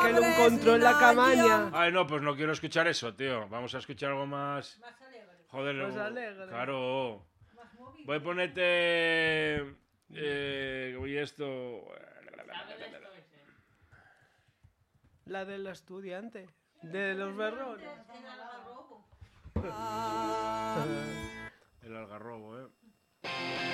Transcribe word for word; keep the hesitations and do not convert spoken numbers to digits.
que lo encontró en la cabaña. Ay, no, pues no quiero escuchar eso, tío. Vamos a escuchar algo más... Más alegre. Joder, Más no- alegre. Claro. Más movido. Voy a ponerte... Eh, y esto... ¿Sabes esto ese? La del estudiante. De los berrones. En Algarrobo. El algarrobo, eh.